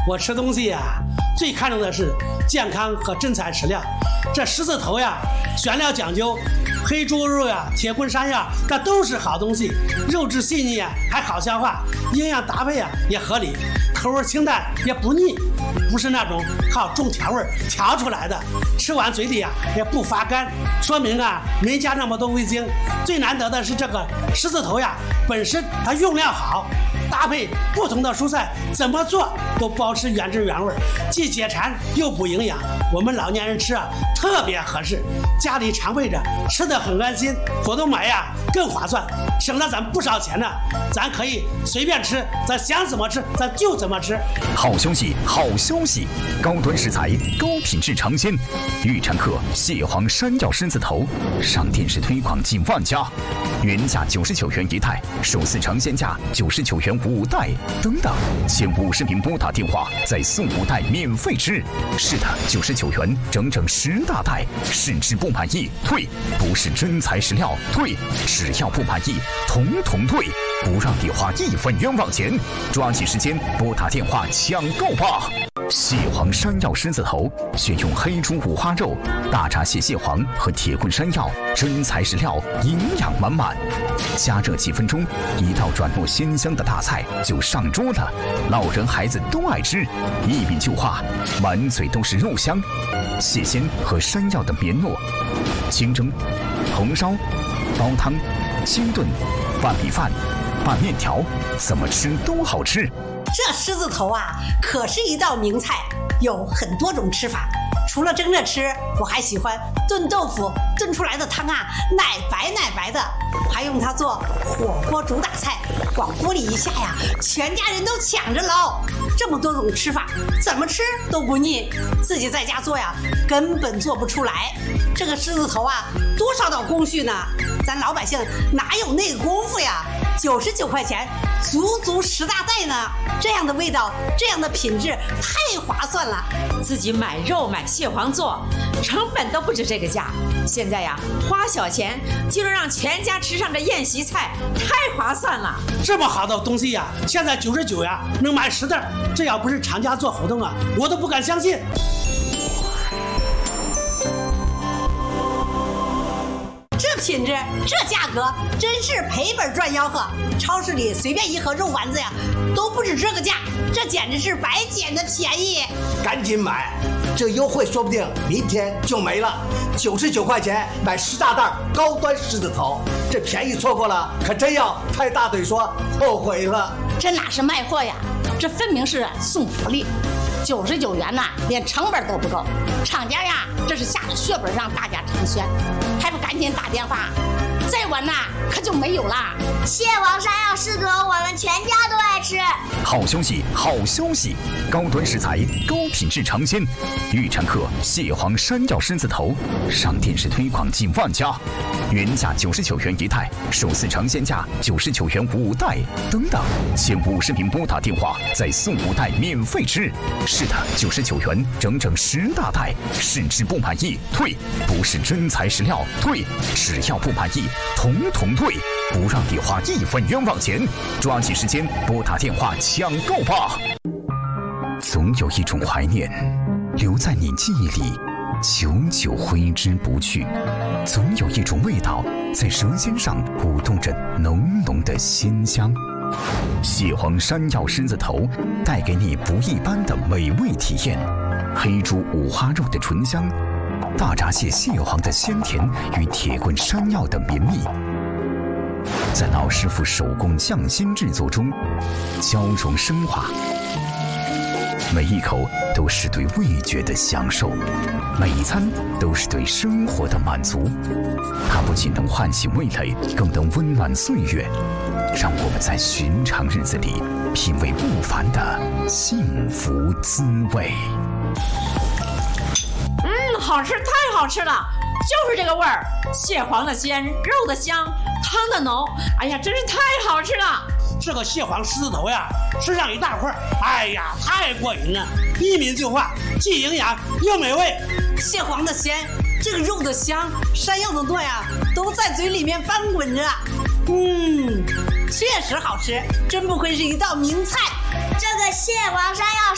我吃东西呀，最看重的是健康和真材实料。这狮子头呀，选料讲究，黑猪肉呀、铁棍山药，这都是好东西，肉质细腻呀，还好消化，营养搭配呀也合理，口味清淡也不腻，不是那种靠重调味调出来的，吃完嘴里呀也不发干，说明啊没加那么多味精。最难得的是这个狮子头呀，本身它用料好，搭配不同的蔬菜，怎么做都保持原汁原味，既解馋又补营养。我们老年人吃啊特别合适，家里常备着，吃得很安心，活动买呀更划算，省了咱不少钱呢。咱可以随便吃，咱想怎么吃咱就怎么吃。 好消息，好消息！高端食材，高品质尝鲜，预产客蟹黄山药狮子头上电视推广近万家，原价99元一袋，首次尝鲜价99元5袋，等等，前50名拨打电话再送5袋免费吃。是的，99元整整10大袋，试吃不满意退，不是真材实料退，只要不满意统统退，不让你花1分冤枉钱。抓紧时间拨打电话抢购吧！蟹黄山药狮子头选用黑猪五花肉、大闸蟹蟹黄和铁棍山药，真材实料，营养满满。加热几分钟，一道软糯鲜香的大菜就上桌了，老人孩子都爱吃，一抿就化，满嘴都是肉香。蟹鲜和山药的绵糯，清蒸、红烧、煲汤、清炖、拌米饭、拌面条，怎么吃都好吃。 这狮子头啊，可是一道名菜，有很多种吃法。除了蒸着吃，我还喜欢炖豆腐，炖出来的汤啊，奶白奶白的，还用它做火锅主打菜，往锅里一下呀，全家人都抢着捞。这么多种吃法，怎么吃都不腻，自己在家做呀，根本做不出来。这个狮子头啊，多少道工序呢？咱老百姓哪有那个功夫呀？99块钱，足10大袋呢。这样的味道，这样的品质，太划算了。 自己买肉买蟹黄做，成本都不止这个价。现在呀，花小钱就能让全家吃上这宴席菜，太划算了。 这么好的东西呀，现在99呀，能买10袋，这要不是厂家做活动啊，我都不敢相信。 这品质，这价格，真是赔本赚吆喝。超市里随便一盒肉丸子呀，都不止这个价，这简直是白捡的便宜。 赶紧买，这优惠说不定明天就没了。99块钱买10大袋高端狮子头，这便宜错过了，可真要拍大腿说后悔了。 这哪是卖货呀，这分明是送福利。99元呐，连成本都不够。厂家呀，这是下了血本让大家成全，还不赶紧打电话？再晚呐，可就没有啦。 蟹黄山药狮子头，我们全家都爱吃。 好消息，好消息！高端食材，高品质尝鲜，预产客蟹黄山药狮子头上电视推广近万家，原价99元一袋，首次尝鲜价99元5袋，等等，前50名拨打电话再送5袋免费吃。是的，99元整整10大袋，试吃不满意退，不是真材实料退，只要不满意统统退，不让你花1分冤枉钱。抓紧时间拨打电话抢购吧！总有一种怀念留在你记忆里，久久挥之不去；总有一种味道在舌尖上舞动着浓浓的鲜香。蟹黄山药狮子头带给你不一般的美味体验，黑猪五花肉的醇香，大闸蟹蟹黄的鲜甜与铁棍山药的绵密，在老师傅手工匠心制作中交融升华，每一口都是对味觉的享受，每一餐都是对生活的满足。它不仅能唤醒味蕾，更能温暖岁月，让我们在寻常日子里品味不凡的幸福滋味。 好吃，太好吃了，就是这个味儿，蟹黄的鲜，肉的香，汤的浓，哎呀，真是太好吃了。 这个蟹黄狮子头呀，吃上一大块，哎呀，太过瘾了，一抿就化，既营养又美味。 蟹黄的鲜，这个肉的香，山药的糯呀，都在嘴里面翻滚着。确实好吃，真不愧是一道名菜。 这个蟹黄山药